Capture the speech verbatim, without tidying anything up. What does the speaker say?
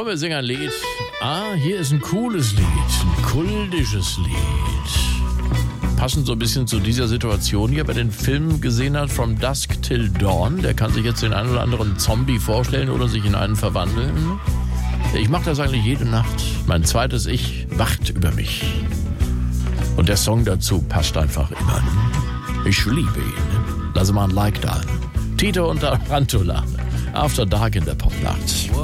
Komm, wir singen ein Lied. Ah, hier ist ein cooles Lied, ein kultisches Lied. Passend so ein bisschen zu dieser Situation hier, wer den Film gesehen hat, From Dusk Till Dawn, der kann sich jetzt den einen oder anderen Zombie vorstellen oder sich in einen verwandeln. Ich mache das eigentlich jede Nacht. Mein zweites Ich wacht über mich. Und der Song dazu passt einfach immer. Ich liebe ihn. Lass mal ein Like da. Tito und Tarantula. After Dark in der Popnacht.